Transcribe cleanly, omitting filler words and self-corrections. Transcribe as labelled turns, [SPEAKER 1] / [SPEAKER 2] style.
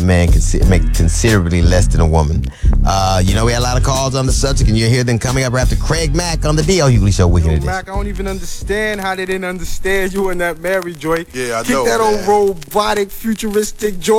[SPEAKER 1] a man can make considerably less than a woman. We had a lot of calls on the subject, and you'll hear them coming up after Craig Mack on the D.L. Hughley Show Weekend Edition.
[SPEAKER 2] Mac, I don't even understand how they didn't understand you and that Mary joy.
[SPEAKER 3] Yeah, I
[SPEAKER 2] Kick
[SPEAKER 3] know,
[SPEAKER 2] that
[SPEAKER 3] man.
[SPEAKER 2] old robotic, futuristic joy.